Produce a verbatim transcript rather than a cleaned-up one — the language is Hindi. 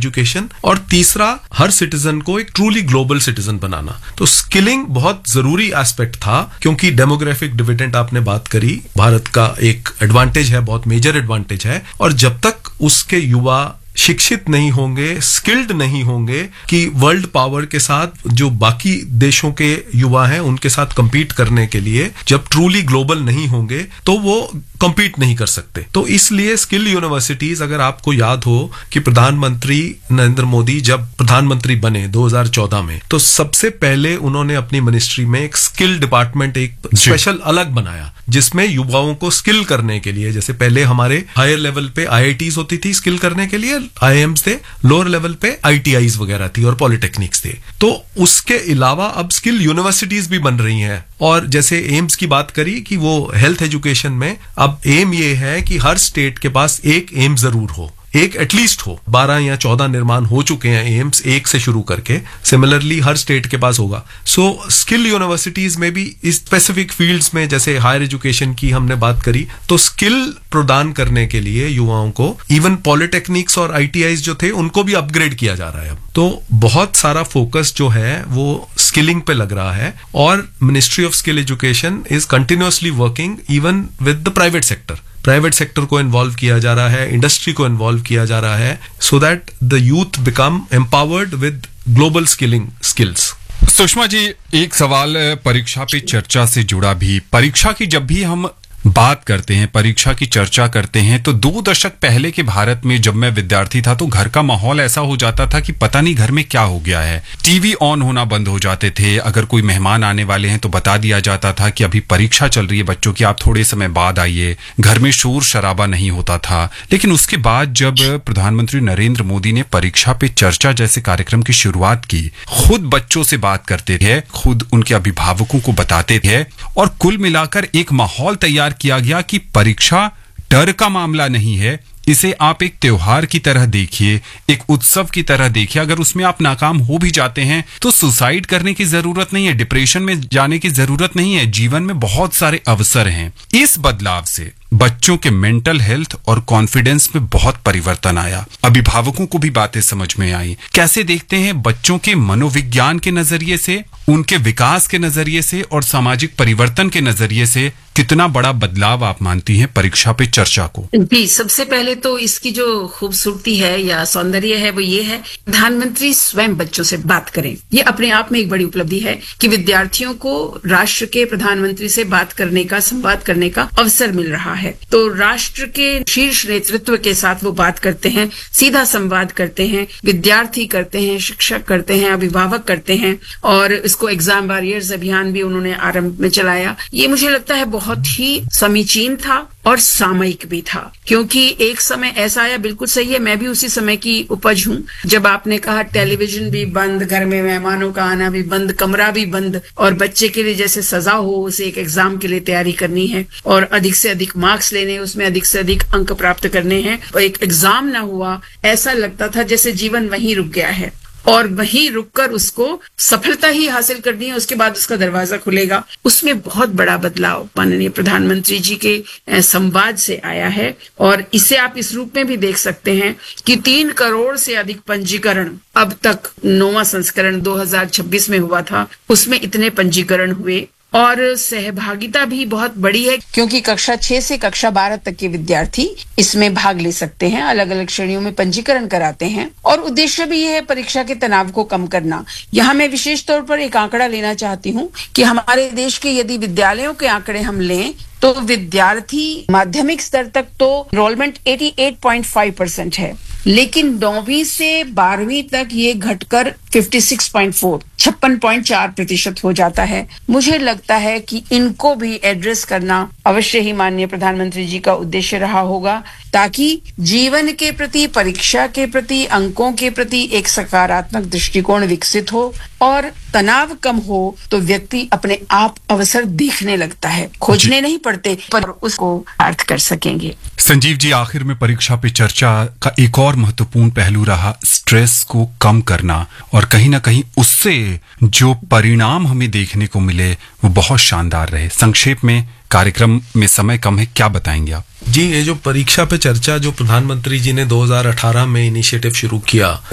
एजुकेशन, और तीसरा हर सिटीजन को एक ट्रूली ग्लोबल सिटीजन बनाना। तो स्किलिंग बहुत जरूरी एस्पेक्ट था, क्योंकि डेमोग्राफिक डिविडेंड आपने बात करी, भारत का एक एडवांटेज है, बहुत मेजर एडवांटेज है, और जब तक उसके युवा शिक्षित नहीं होंगे, स्किल्ड नहीं होंगे कि वर्ल्ड पावर के साथ जो बाकी देशों के युवा हैं उनके साथ compete करने के लिए, जब ट्रूली ग्लोबल नहीं होंगे तो वो compete नहीं कर सकते। तो इसलिए स्किल यूनिवर्सिटीज, अगर आपको याद हो कि प्रधानमंत्री नरेंद्र मोदी जब प्रधानमंत्री बने दो हज़ार चौदह में, तो सबसे पहले उन्होंने अपनी मिनिस्ट्री में एक स्किल डिपार्टमेंट, एक स्पेशल अलग बनाया, जिसमें युवाओं को स्किल करने के लिए, जैसे पहले हमारे हायर लेवल पे आई आई टीज़ होती थी स्किल करने के लिए, आई आई एम्स थे, लोअर लेवल पे आई टी आईज़ वगैरह थी और पॉलिटेक्निक्स थे। तो उसके अलावा अब स्किल यूनिवर्सिटीज भी बन रही हैं, और जैसे एम्स की बात करी कि वो हेल्थ एजुकेशन में, अब एम ये है कि हर स्टेट के पास एक एम्स जरूर हो, एक एटलीस्ट हो। बारह या चौदह निर्माण हो चुके हैं एम्स, एक से शुरू करके, सिमिलरली हर स्टेट के पास होगा। सो स्किल यूनिवर्सिटीज में भी इस स्पेसिफिक फील्ड्स में, जैसे हायर एजुकेशन की हमने बात करी, तो स्किल प्रदान करने के लिए युवाओं को, इवन पॉलिटेक्निक्स और आई टी आईज़ जो थे उनको भी अपग्रेड किया जा रहा है अब। तो बहुत सारा फोकस जो है वो स्किलिंग पे लग रहा है, और ministry of skill education is continuously working even with the private sector. Private sector को इन्वॉल्व किया जा रहा है, इंडस्ट्री को इन्वॉल्व किया जा रहा है, so that the youth become empowered with global skilling skills. Sushma ji, एक सवाल परीक्षा पे चर्चा से जुड़ा भी। परीक्षा की जब भी हम बात करते हैं, परीक्षा की चर्चा करते हैं, तो दो दशक पहले के भारत में जब मैं विद्यार्थी था तो घर का माहौल ऐसा हो जाता था कि पता नहीं घर में क्या हो गया है। टीवी ऑन होना बंद हो जाते थे, अगर कोई मेहमान आने वाले हैं तो बता दिया जाता था कि अभी परीक्षा चल रही है बच्चों की, आप थोड़े समय बाद आइए। घर में शोर शराबा नहीं होता था। लेकिन उसके बाद जब प्रधानमंत्री नरेंद्र मोदी ने परीक्षा पे चर्चा जैसे कार्यक्रम की शुरुआत की, खुद बच्चों से बात करते थे, खुद उनके अभिभावकों को बताते थे, और कुल मिलाकर एक माहौल तैयार किया गया कि परीक्षा डर का मामला नहीं है, इसे आप एक त्योहार की तरह देखिए, एक उत्सव की तरह देखिए। अगर उसमें आप नाकाम हो भी जाते हैं तो सुसाइड करने की जरूरत नहीं है, डिप्रेशन में जाने की जरूरत नहीं है, जीवन में बहुत सारे अवसर हैं। इस बदलाव से बच्चों के मेंटल हेल्थ और कॉन्फिडेंस में बहुत परिवर्तन आया। अभिभावकों को भी बातें समझ में आई। कैसे देखते हैं बच्चों के मनोविज्ञान के नजरिए से, उनके विकास के नजरिए से और सामाजिक परिवर्तन के नजरिए से कितना बड़ा बदलाव आप मानती हैं परीक्षा पे चर्चा को? जी, सबसे पहले तो इसकी जो खूबसूरती है या सौंदर्य है वो ये है, प्रधानमंत्री स्वयं बच्चों से बात करें। ये अपने आप में एक बड़ी उपलब्धि है कि विद्यार्थियों को राष्ट्र के प्रधानमंत्री से बात करने का, संवाद करने का अवसर मिल रहा है। तो राष्ट्र के शीर्ष नेतृत्व के साथ वो बात करते हैं, सीधा संवाद करते हैं, विद्यार्थी करते हैं, शिक्षक करते हैं, अभिभावक करते हैं, और इसको एग्जाम वॉरियर्स अभियान भी उन्होंने आरंभ में चलाया। ये मुझे लगता है बहुत ही समीचीन था और सामयिक भी था, क्योंकि एक समय ऐसा आया, बिल्कुल सही है, मैं भी उसी समय की उपज हूँ, जब आपने कहा टेलीविजन भी बंद, घर में मेहमानों का आना भी बंद, कमरा भी बंद, और बच्चे के लिए जैसे सजा हो उसे एक एग्जाम के लिए तैयारी करनी है और अधिक से अधिक मार्क्स लेने, उसमें अधिक से अधिक अंक प्राप्त करने हैं, और एक एग्जाम ना हुआ, ऐसा लगता था जैसे जीवन वहीं रुक गया है और वहीं रुककर उसको सफलता ही हासिल करनी है, उसके बाद उसका दरवाजा खुलेगा। उसमें बहुत बड़ा बदलाव माननीय प्रधानमंत्री जी के संवाद से आया है, और इसे आप इस रूप में भी देख सकते हैं कि तीन करोड़ से अधिक पंजीकरण अब तक, नौवां संस्करण दो हज़ार छब्बीस में हुआ था, उसमें इतने पंजीकरण हुए, और सहभागिता भी बहुत बड़ी है, क्योंकि कक्षा छह से कक्षा बारह तक के विद्यार्थी इसमें भाग ले सकते हैं, अलग अलग श्रेणियों में पंजीकरण कराते हैं, और उद्देश्य भी ये है परीक्षा के तनाव को कम करना। यहाँ मैं विशेष तौर पर एक आंकड़ा लेना चाहती हूँ कि हमारे देश के यदि विद्यालयों के आंकड़े हम लें तो विद्यार्थी माध्यमिक स्तर तक तो एनरोलमेंट अठासी पॉइंट पाँच परसेंट है, लेकिन नौवीं से बारहवीं तक ये घटकर छप्पन पॉइंट चार छप्पन पॉइंट चार प्रतिशत हो जाता है। मुझे लगता है कि इनको भी एड्रेस करना अवश्य ही माननीय प्रधानमंत्री जी का उद्देश्य रहा होगा, ताकि जीवन के प्रति, परीक्षा के प्रति, अंकों के प्रति एक सकारात्मक दृष्टिकोण विकसित हो और तनाव कम हो, तो व्यक्ति अपने आप अवसर देखने लगता है, खोजने नहीं पड़ते, पर उसको अर्थ कर सकेंगे। संजीव जी, आखिर में परीक्षा पे चर्चा का एक और महत्वपूर्ण पहलू रहा स्ट्रेस को कम करना, और कहीं ना कहीं उससे जो परिणाम हमें देखने को मिले वो बहुत शानदार रहे। संक्षेप में, कार्यक्रम में समय कम है, क्या बताएंगे आप? जी, ये जो परीक्षा पे चर्चा जो प्रधानमंत्री जी ने दो हज़ार अठारह में इनिशिएटिव शुरू किया,